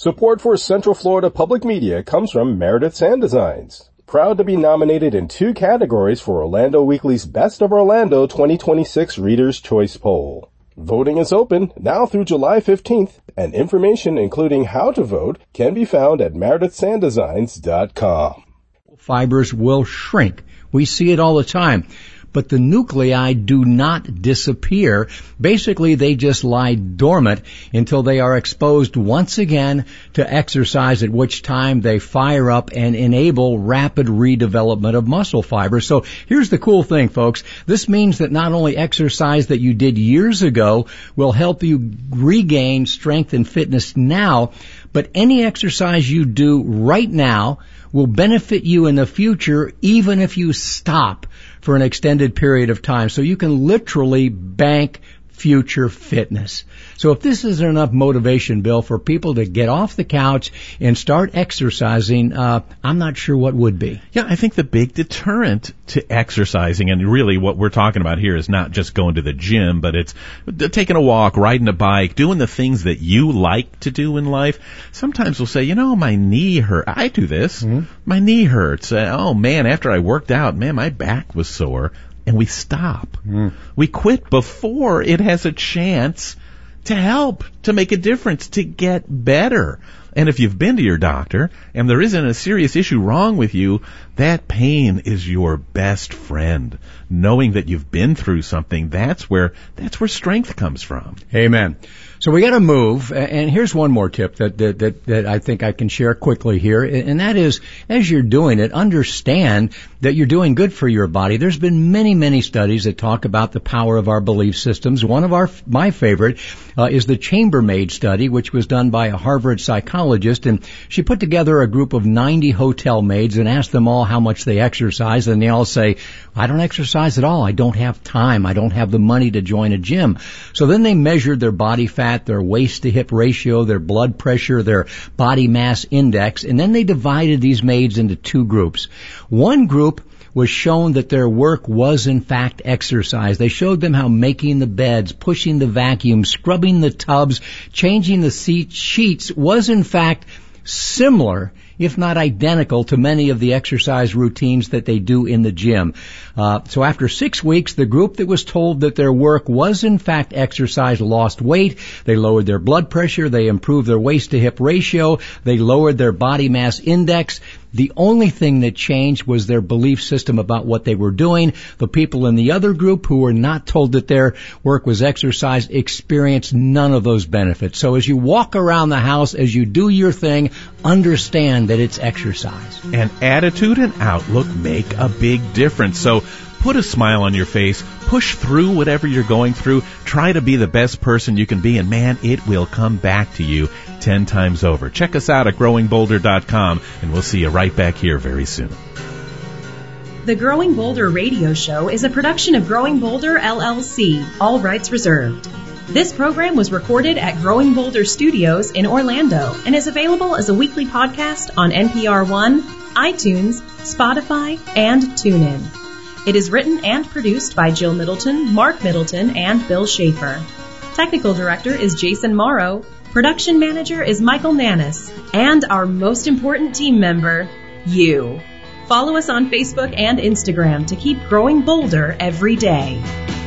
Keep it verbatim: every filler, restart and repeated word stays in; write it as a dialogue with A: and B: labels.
A: Support for Central Florida Public Media comes from Meredith Sand Designs. Proud to be nominated in two categories for Orlando Weekly's Best of Orlando twenty twenty-six Reader's Choice Poll. Voting is open now through July fifteenth, and information including how to vote can be found at meredith sand designs dot com.
B: Fibers will shrink. We see it all the time. But the nuclei do not disappear. Basically, they just lie dormant until they are exposed once again to exercise, at which time they fire up and enable rapid redevelopment of muscle fibers. So here's the cool thing, folks. This means that not only exercise that you did years ago will help you regain strength and fitness now, but any exercise you do right now will benefit you in the future even if you stop for an extended period of time. So you can literally bank future fitness. So if this isn't enough motivation, Bill, for people to get off the couch and start exercising, uh, I'm not sure what would be.
C: Yeah, I think the big deterrent to exercising, and really what we're talking about here is not just going to the gym, but it's taking a walk, riding a bike, doing the things that you like to do in life. Sometimes we'll say, you know, my knee hurt. I do this. Mm-hmm. My knee hurts. Uh, oh, man, after I worked out, man, my back was sore. And we stop. Mm. We quit before it has a chance to help, to make a difference, to get better. And if you've been to your doctor and there isn't a serious issue wrong with you, that pain is your best friend. Knowing that you've been through something, that's where that's where strength comes from.
B: Amen. So we got to move, and here's one more tip that, that that that I think I can share quickly here, and that is, as you're doing it, understand that you're doing good for your body. There's been many, many studies that talk about the power of our belief systems. One of our my favorite uh, is the Chambermaid study, which was done by a Harvard psychologist, and she put together a group of ninety hotel maids and asked them all how much they exercise, and they all say, I don't exercise at all. I don't have time. I don't have the money to join a gym. So then they measured their body fat, their waist to hip ratio, their blood pressure, their body mass index, and then they divided these maids into two groups. One group was shown that their work was in fact exercise. They showed them how making the beds, pushing the vacuum, scrubbing the tubs, changing the seat sheets was in fact similar, if not identical, to many of the exercise routines that they do in the gym. Uh, so after six weeks, the group that was told that their work was in fact exercise lost weight. They lowered their blood pressure. They improved their waist to hip ratio. They lowered their body mass index. The only thing that changed was their belief system about what they were doing. The people in the other group who were not told that their work was exercise experienced none of those benefits. So as you walk around the house, as you do your thing, understand that it's exercise.
C: And attitude and outlook make a big difference. So put a smile on your face, push through whatever you're going through, try to be the best person you can be, and man, it will come back to you ten times over. Check us out at growing boulder dot com, and we'll see you right back here very soon.
D: The Growing Boulder radio show is a production of Growing Boulder, L L C, all rights reserved. This program was recorded at Growing Boulder Studios in Orlando and is available as a weekly podcast on N P R One, iTunes, Spotify, and TuneIn. It is written and produced by Jill Middleton, Mark Middleton, and Bill Schaefer. Technical director is Jason Morrow. Production manager is Michael Nannis. And our most important team member, you. Follow us on Facebook and Instagram to keep growing bolder every day.